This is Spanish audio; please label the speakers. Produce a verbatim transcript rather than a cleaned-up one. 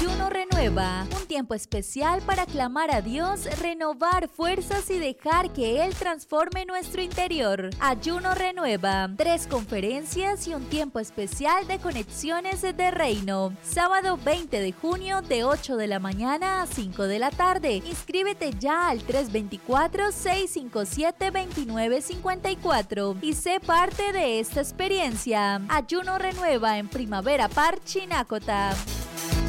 Speaker 1: Ayuno Renueva, un tiempo especial para clamar a Dios, renovar fuerzas y dejar que Él transforme nuestro interior. Ayuno Renueva, tres conferencias y un tiempo especial de conexiones de reino. Sábado veinte de junio de ocho de la mañana a cinco de la tarde. Inscríbete ya al tres dos cuatro, seis cinco siete, dos nueve cinco cuatro y sé parte de esta experiencia. Ayuno Renueva en Primavera Park, Chinacota.